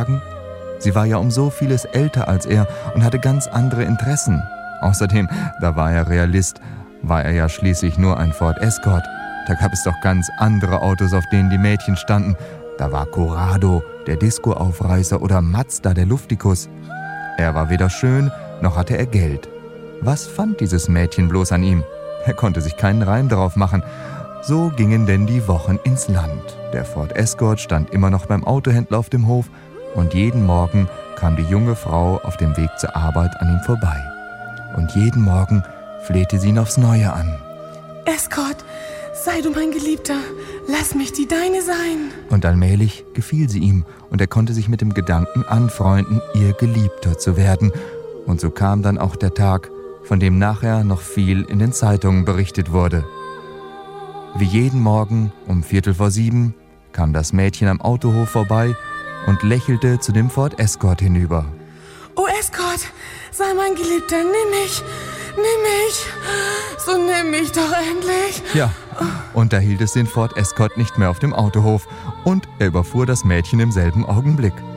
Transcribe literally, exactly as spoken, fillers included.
sagen? Sie war ja um so vieles älter als er und hatte ganz andere Interessen. Außerdem, da war er Realist, war er ja schließlich nur ein Ford Escort. Da gab es doch ganz andere Autos, auf denen die Mädchen standen. Da war Corrado, der Disco-Aufreißer, oder Mazda, der Luftikus. Er war weder schön, noch hatte er Geld. Was fand dieses Mädchen bloß an ihm? Er konnte sich keinen Reim darauf machen. So gingen denn die Wochen ins Land. Der Ford Escort stand immer noch beim Autohändler auf dem Hof und jeden Morgen kam die junge Frau auf dem Weg zur Arbeit an ihm vorbei. Und jeden Morgen flehte sie ihn aufs Neue an. Escort, sei du mein Geliebter, lass mich die Deine sein. Und allmählich gefiel sie ihm und er konnte sich mit dem Gedanken anfreunden, ihr Geliebter zu werden. Und so kam dann auch der Tag, von dem nachher noch viel in den Zeitungen berichtet wurde. Wie jeden Morgen um Viertel vor sieben kam das Mädchen am Autohof vorbei und lächelte zu dem Ford Escort hinüber. Oh Escort, sei mein Geliebter, nimm mich, nimm mich, so nimm mich doch endlich. Ja, und da hielt es den Ford Escort nicht mehr auf dem Autohof und er überfuhr das Mädchen im selben Augenblick.